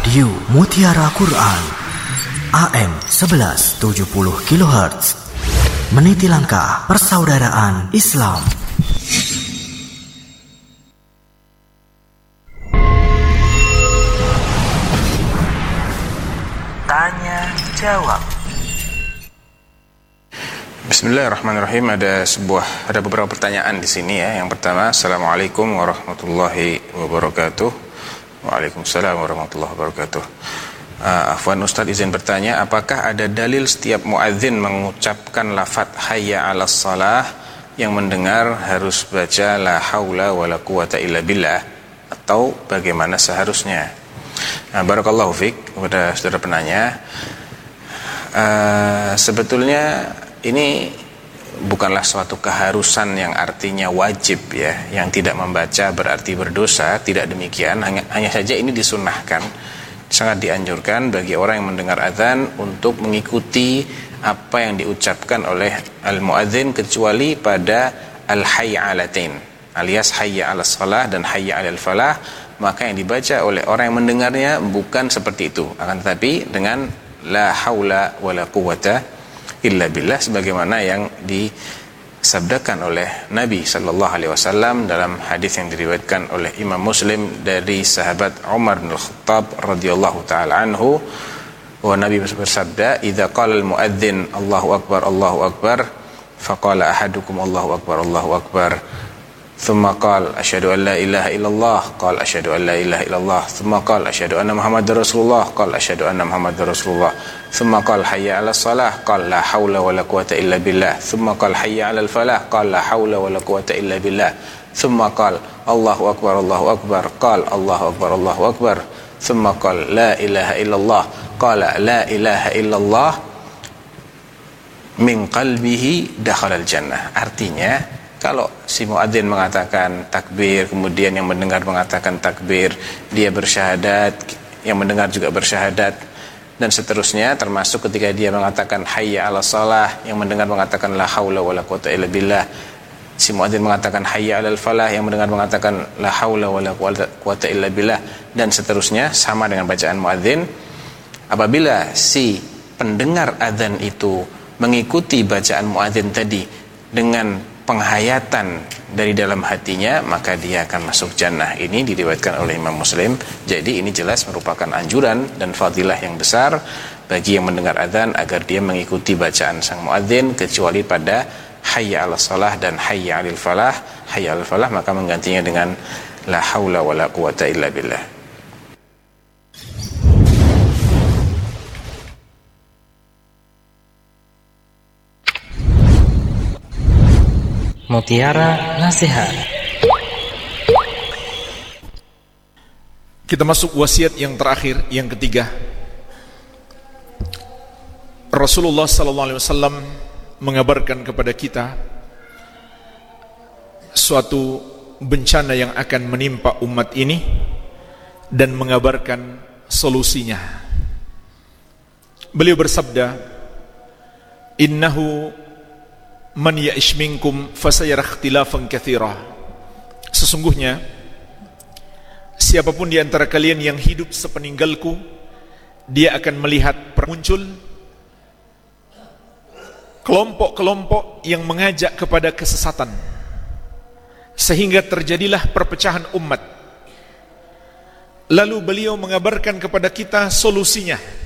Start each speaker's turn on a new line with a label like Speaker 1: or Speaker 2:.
Speaker 1: Radio Mutiara Quran AM 1170 kHz, meniti langkah persaudaraan Islam. Tanya jawab.
Speaker 2: Bismillahirrahmanirrahim. Ada beberapa pertanyaan di sini ya. Yang pertama, Assalamualaikum warahmatullahi wabarakatuh. Waalaikumsalam warahmatullahi wabarakatuh. Afwan Ustadz, izin bertanya, apakah ada dalil setiap muadzin mengucapkan lafaz hayya 'alas shalah yang mendengar harus baca la haula wala quwata illa billah, atau bagaimana seharusnya? Barakallahu fiik kepada saudara penanya. Sebetulnya ini bukanlah suatu keharusan yang artinya wajib ya, yang tidak membaca berarti berdosa, tidak demikian. Hanya saja ini disunnahkan, sangat dianjurkan bagi orang yang mendengar azan untuk mengikuti apa yang diucapkan oleh al-muadzin, kecuali pada al-hayya 'alatain alias hayya 'alas shalah dan hayya 'alal falah, maka yang dibaca oleh orang yang mendengarnya bukan seperti itu, akan tetapi dengan la haula wala quwata illa billah, sebagaimana yang disabdakan oleh Nabi sallallahu alaihi wasallam dalam hadis yang diriwayatkan oleh Imam Muslim dari sahabat Umar bin Khattab radhiyallahu taala anhu, bahwa Nabi bersabda, "Idza qala al-muadzin Allahu akbar, faqala ahadukum Allahu akbar, thumma qala asyhadu an la ilaha illallah, qala asyhadu an la ilaha illallah, thumma qala asyhadu anna Muhammadar Rasulullah, qala asyhadu anna Muhammadar Rasulullah, thumma qala hayya 'alas shalah, qala la haula wala quwata illa billah, thumma qala hayya 'alal falah, qala la haula wala quwata illa billah, thumma qala Allahu akbar, qala Allahu akbar, thumma qala la ilaha illallah, qala la ilaha illallah, min qalbihi dakhala al-jannah." Artinya, kalau si muadzin mengatakan takbir, kemudian yang mendengar mengatakan takbir, dia bersyahadat, yang mendengar juga bersyahadat, dan seterusnya, termasuk ketika dia mengatakan hayya 'alas shalah, yang mendengar mengatakan la haula wala quwata illa billah, si muadzin mengatakan hayya 'alal falah, yang mendengar mengatakan la haula wala quwata illa billah, dan seterusnya, sama dengan bacaan muadzin. Apabila si pendengar adzan itu mengikuti bacaan muadzin tadi dengan penghayatan dari dalam hatinya, maka dia akan masuk jannah. Ini diriwayatkan oleh Imam Muslim. Jadi ini jelas merupakan anjuran dan fadilah yang besar bagi yang mendengar azan agar dia mengikuti bacaan sang muadzin, kecuali pada hayya 'alas shalah dan hayya 'alal falah. Hayya 'alal falah maka menggantinya dengan la haula wala quwata illa billah.
Speaker 1: Mutiara Nasihat.
Speaker 3: Kita masuk wasiat yang terakhir, yang ketiga. Rasulullah SAW mengabarkan kepada kita suatu bencana yang akan menimpa umat ini dan mengabarkan solusinya. Beliau bersabda, "Innahu man ya'ish minkum fasayara ikhtilafan katsira." Sesungguhnya siapapun di antara kalian yang hidup sepeninggalku, dia akan melihat muncul kelompok-kelompok yang mengajak kepada kesesatan, sehingga terjadilah perpecahan umat. Lalu beliau mengabarkan kepada kita solusinya.